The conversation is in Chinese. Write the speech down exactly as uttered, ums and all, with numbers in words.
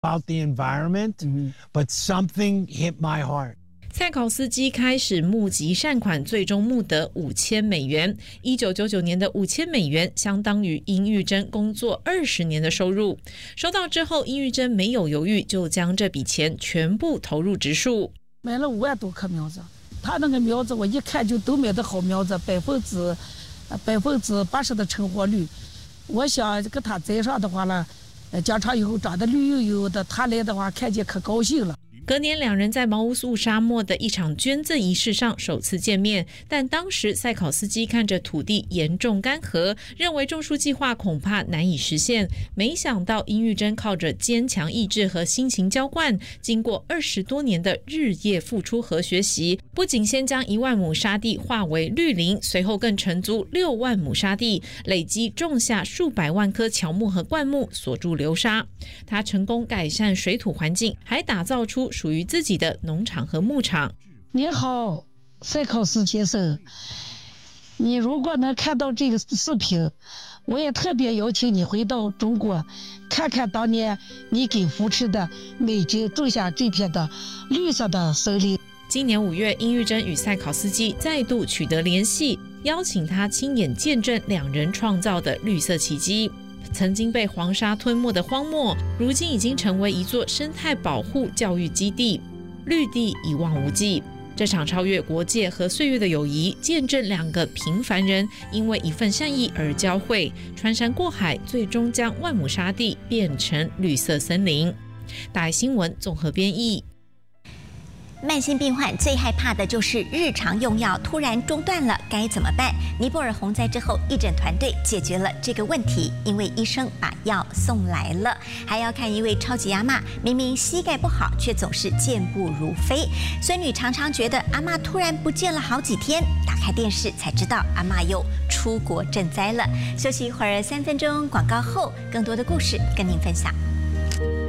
about the environment, mm-hmm. but something hit my heart. 蔡考斯基开始募集善款，最终募得五千美元。一九九九年的五千美元相当于殷玉珍工作二十年的收入。收到之后，殷玉珍没有犹豫，就将这笔钱全部投入植树， 买了五万多棵苗子。他那个苗子我一看就都买的好苗子，百分之百分之八十的成活率。我想给他栽上的话呢，加长以后长得绿油油的，他来的话看见可高兴了。 隔年，两人在毛乌素沙漠的一场捐赠仪式上首次见面，但当时塞考斯基看着土地严重干涸，认为种树计划恐怕难以实现。没想到殷玉珍靠着坚强意志和辛勤浇灌，经过二十多年的日夜付出和学习，不仅先将一万亩沙地化为绿林，随后更承租六万亩沙地，累积种下数百万棵乔木和灌木，锁住流沙。他成功改善水土环境，还打造出属于自己的农场和牧场。 你好，塞考斯先生，你如果能看到这个视频，我也特别邀请你回到中国，看看当年你给扶持的美军种下这片的绿色的森林。 今年五月，殷玉珍与塞考斯基再度取得联系，邀请他亲眼见证两人创造的绿色奇迹。曾经被黄沙吞没的荒漠，如今已经成为一座生态保护教育基地，绿地一望无际。这场超越国界和岁月的友谊，见证两个平凡人因为一份善意而交汇，穿山过海，最终将万亩沙地变成绿色森林。大爱新闻综合编译。 慢性病患最害怕的就是日常用药突然中断了，该怎么办？尼泊尔洪灾之后，义诊团队解决了这个问题，因为医生把药送来了。还要看一位超级阿嬷，明明膝盖不好，却总是健步如飞。孙女常常觉得阿嬷突然不见了好几天，打开电视才知道阿嬷又出国赈灾了。休息一会儿，三分钟广告后，更多的故事跟您分享。